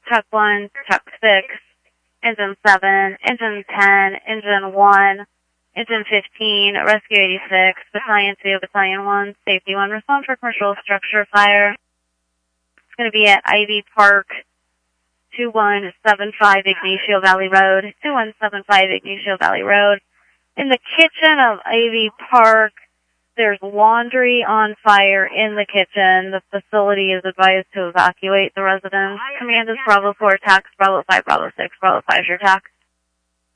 Truck 1, Truck 6, Engine 7, Engine 10, Engine 1, Engine 15, Rescue 86, Battalion 2, Battalion 1, Safety 1, respond for commercial structure fire. It's going to be at Ivy Park, 2175 Ignacio Valley Road, 2175 Ignacio Valley Road. In the kitchen of Ivy Park, there's laundry on fire in the kitchen. The facility is advised to evacuate the residents. Command is Bravo 4, tax, Bravo 5, Bravo 6, Bravo 5 is your tax.